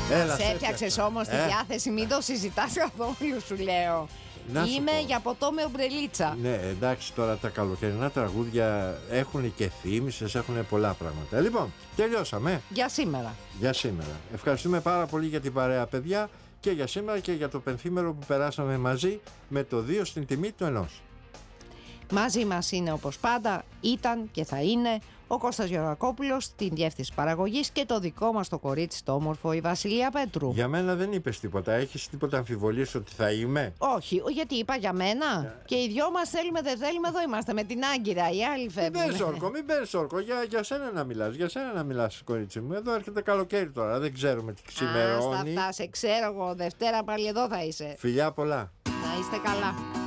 Έλα, Σε έφτιαξες όμως τη διάθεση, μην το συζητάς καθόλου, σου λέω. Είμαι για ποτό με ομπρελίτσα. Ναι, εντάξει, τώρα τα καλοκαιρινά τραγούδια έχουν και θύμησες, έχουν πολλά πράγματα. Λοιπόν, τελειώσαμε. Για σήμερα. Για σήμερα. Ευχαριστούμε πάρα πολύ για την παρέα, παιδιά, και για σήμερα και για το πενθήμερο που περάσαμε μαζί με το 2 στην τιμή του 1. Μαζί μας είναι όπως πάντα, ήταν και θα είναι ο Κώστας Γεωργακόπουλος στην διεύθυνση παραγωγής και το δικό μας το κορίτσι το όμορφο, η Βασιλεία Πέτρου. Για μένα δεν είπες τίποτα. Έχεις τίποτα αμφιβολίες ότι θα είμαι? Όχι, γιατί είπα για μένα. Και οι δυο μας θέλουμε, δεν θέλουμε, εδώ είμαστε με την Άγκυρα. Οι άλλοι φεύγουν. Μην παίρνεις όρκο. Για σένα να μιλάς. Για σένα να μιλάς, κορίτσι μου. Εδώ έρχεται καλοκαίρι τώρα. Δεν ξέρουμε τι ξημερώνει. Άστα αυτά, σε ξέρω εγώ. Δευτέρα πάλι εδώ θα είσαι. Φιλιά πολλά. Να είστε καλά.